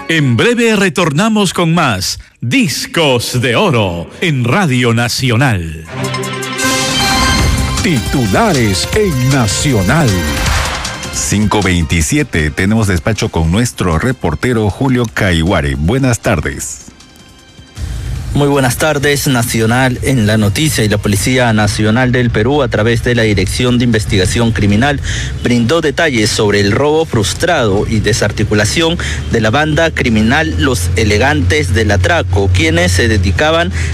En breve retornamos con más Discos de Oro en Radio Nacional. Titulares en Nacional. 5:27, tenemos despacho con nuestro reportero Julio Caiguare. Buenas tardes. Muy buenas tardes. Nacional en la noticia. Y la Policía Nacional del Perú, a través de la Dirección de Investigación Criminal, brindó detalles sobre el robo frustrado y desarticulación de la banda criminal Los Elegantes del Atraco, quienes se dedicaban